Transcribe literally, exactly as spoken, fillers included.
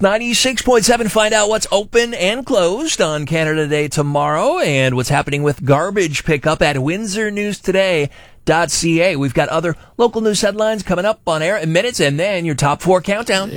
ninety-six point seven, find out what's open and closed on Canada Day tomorrow and what's happening with garbage pickup at windsor news today dot c a. We've got other local news headlines coming up on air in minutes, and then your top four countdown.